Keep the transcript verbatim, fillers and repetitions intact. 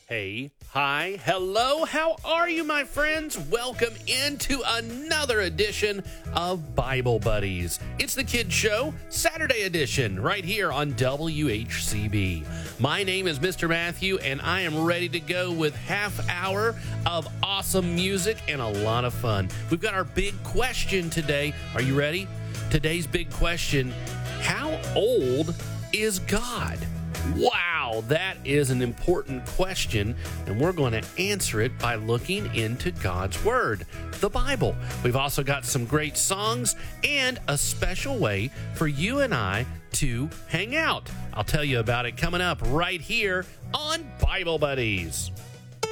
Hey, hi, hello, how are you, my friends? Welcome into another edition of Bible Buddies. It's the Kids Show, Saturday edition, right here on W H C B. My name is Mister Matthew, and I am ready to go with half hour of awesome music and a lot of fun. We've got our big question today. Are you ready? Today's big question: how old is God? Wow, that is an important question, and we're going to answer it by looking into God's Word, the Bible. We've also got some great songs and a special way for you and I to hang out. I'll tell you about it coming up right here on Bible Buddies.